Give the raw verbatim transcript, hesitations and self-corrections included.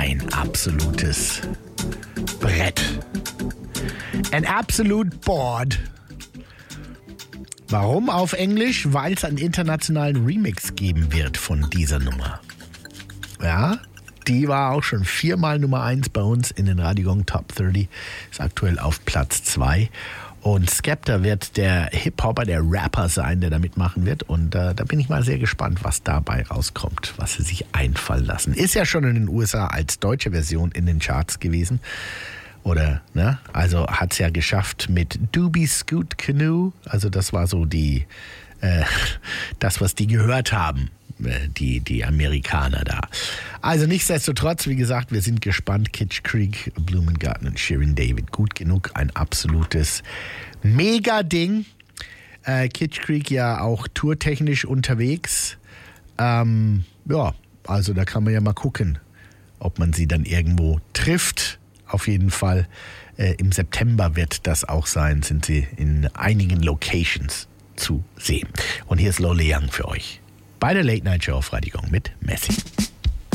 ein absolutes Brett. An absolute board. Warum auf Englisch? Weil es einen internationalen Remix geben wird von dieser Nummer. Ja, die war auch schon viermal Nummer eins bei uns in den Radiogong Top dreißig. Ist aktuell auf Platz zwei. Und Skepta wird der Hip-Hopper, der Rapper sein, der da mitmachen wird. Und äh, da bin ich mal sehr gespannt, was dabei rauskommt, was sie sich einfallen lassen. Ist ja schon in den U S A als deutsche Version in den Charts gewesen. Oder, ne? Also hat es ja geschafft mit Doobie Scoot Canoe. Also das war so die, äh, das, was die gehört haben, äh, die, die Amerikaner da. Also nichtsdestotrotz, wie gesagt, wir sind gespannt. Kitsch Creek, Blumengarten und Shirin David. Gut genug, ein absolutes Mega-Ding. Äh, Kitsch Creek ja auch tourtechnisch unterwegs. Ähm, ja, also da kann man ja mal gucken, ob man sie dann irgendwo trifft. Auf jeden Fall äh, im September wird das auch sein, sind sie in einigen Locations zu sehen. Und hier ist Lola Young für euch bei der Late Night Show auf Radiogong mit Messi.